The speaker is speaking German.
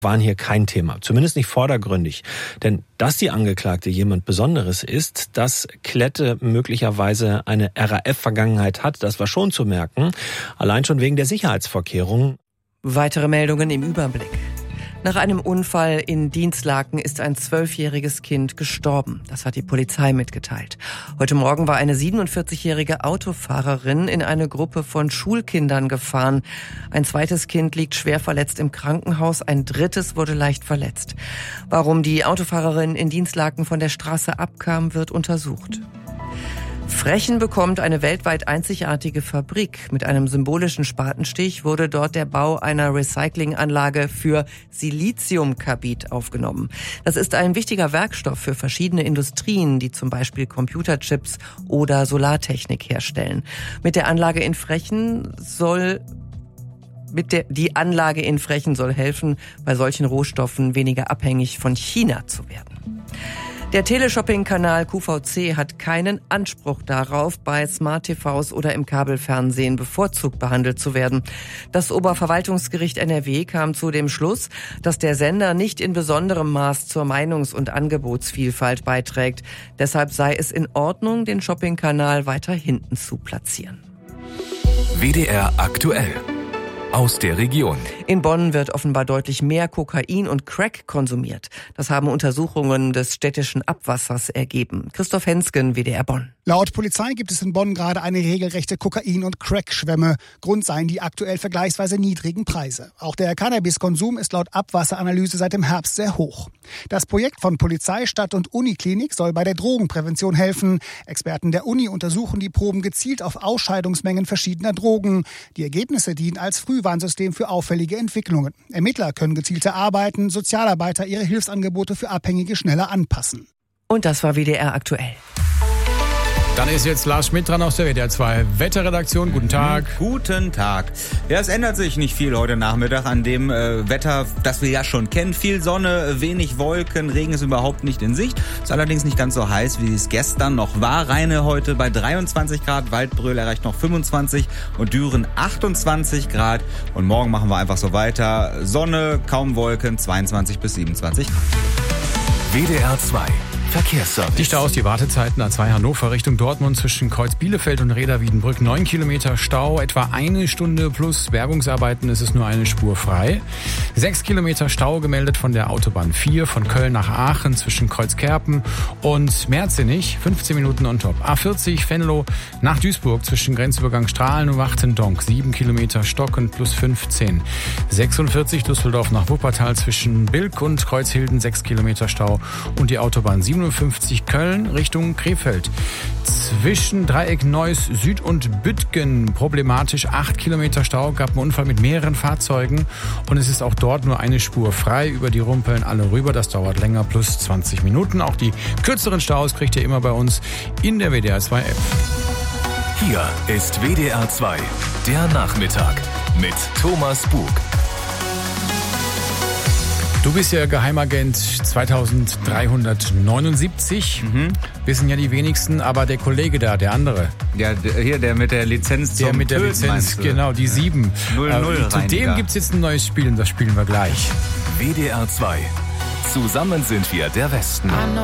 waren hier kein Thema, zumindest nicht vordergründig. Denn dass die Angeklagte jemand Besonderes ist, dass Klette möglicherweise eine RAF-Vergangenheit hat, das war schon zu merken, allein schon wegen der Sicherheitsvorkehrungen. Weitere Meldungen im Überblick. Nach einem Unfall in Dinslaken ist ein 12-jähriges Kind gestorben. Das hat die Polizei mitgeteilt. Heute Morgen war eine 47-jährige Autofahrerin in eine Gruppe von Schulkindern gefahren. Ein zweites Kind liegt schwer verletzt im Krankenhaus, ein drittes wurde leicht verletzt. Warum die Autofahrerin in Dinslaken von der Straße abkam, wird untersucht. Frechen bekommt eine weltweit einzigartige Fabrik. Mit einem symbolischen Spatenstich wurde dort der Bau einer Recyclinganlage für Siliziumkarbid aufgenommen. Das ist ein wichtiger Werkstoff für verschiedene Industrien, die zum Beispiel Computerchips oder Solartechnik herstellen. Die Anlage in Frechen soll helfen, bei solchen Rohstoffen weniger abhängig von China zu werden. Der Teleshopping-Kanal QVC hat keinen Anspruch darauf, bei Smart-TVs oder im Kabelfernsehen bevorzugt behandelt zu werden. Das Oberverwaltungsgericht NRW kam zu dem Schluss, dass der Sender nicht in besonderem Maß zur Meinungs- und Angebotsvielfalt beiträgt. Deshalb sei es in Ordnung, den Shopping-Kanal weiter hinten zu platzieren. WDR aktuell. Aus der Region. In Bonn wird offenbar deutlich mehr Kokain und Crack konsumiert. Das haben Untersuchungen des städtischen Abwassers ergeben. Christoph Hensgen, WDR Bonn. Laut Polizei gibt es in Bonn gerade eine regelrechte Kokain- und Crack-Schwemme. Grund seien die aktuell vergleichsweise niedrigen Preise. Auch der Cannabiskonsum ist laut Abwasseranalyse seit dem Herbst sehr hoch. Das Projekt von Polizei, Stadt- und Uniklinik soll bei der Drogenprävention helfen. Experten der Uni untersuchen die Proben gezielt auf Ausscheidungsmengen verschiedener Drogen. Die Ergebnisse dienen als Frühwarnsystem für auffällige Entwicklungen. Ermittler können gezielter arbeiten, Sozialarbeiter ihre Hilfsangebote für Abhängige schneller anpassen. Und das war WDR aktuell. Dann ist jetzt Lars Schmidt dran aus der WDR 2 Wetterredaktion. Guten Tag. Guten Tag. Ja, es ändert sich nicht viel heute Nachmittag an dem Wetter, das wir ja schon kennen. Viel Sonne, wenig Wolken, Regen ist überhaupt nicht in Sicht. Ist allerdings nicht ganz so heiß, wie es gestern noch war. Rheine heute bei 23 Grad, Waldbröl erreicht noch 25 und Düren 28 Grad. Und morgen machen wir einfach so weiter. Sonne, kaum Wolken, 22 bis 27 Grad. WDR 2 Verkehrsservice. Die Staus, die Wartezeiten A2 Hannover Richtung Dortmund zwischen Kreuz Bielefeld und Reda-Wiedenbrück. 9 Kilometer Stau, etwa 1 Stunde plus Bergungsarbeiten, ist es nur eine Spur frei. 6 Kilometer Stau gemeldet von der Autobahn 4 von Köln nach Aachen zwischen Kreuzkerpen und Merzenich. 15 Minuten on top. A40 Venlo nach Duisburg zwischen Grenzübergang Strahlen und Wachtendonk. 7 Kilometer stockend plus 15. 46 Düsseldorf nach Wuppertal zwischen Bilk und Kreuzhilden. 6 Kilometer Stau und die Autobahn 57 Köln Richtung Krefeld. Zwischen Dreieck Neuss Süd und Büttgen problematisch. 8 Kilometer Stau, gab einen Unfall mit mehreren Fahrzeugen und es ist auch dort nur eine Spur frei. Über die Rumpeln alle rüber, das dauert länger, plus 20 Minuten. Auch die kürzeren Staus kriegt ihr immer bei uns in der WDR 2 App. Hier ist WDR 2, der Nachmittag mit Thomas Bug. Du bist ja Geheimagent 2379. Wissen ja die wenigsten, aber der Kollege da, der andere. Ja, hier, der mit der Lizenz zum Der mit der Töten, Lizenz, genau, die 7. 0-0 zu dem gibt's jetzt ein neues Spiel und das spielen wir gleich. WDR 2. Zusammen sind wir der Westen.